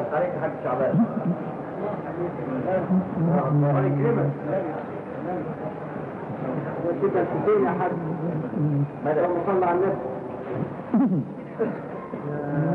بس عليك يا حاج شعبان. الله يكرمك. كده الحسين يا حاج. اللهم صل على النبي.